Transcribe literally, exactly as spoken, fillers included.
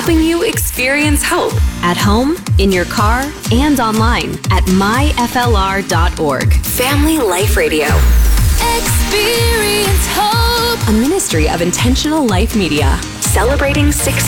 helping you experience hope at home, in your car, and online at my f l r dot org. Family Life Radio. Experience hope. A ministry of Intentional Life Media. Celebrating six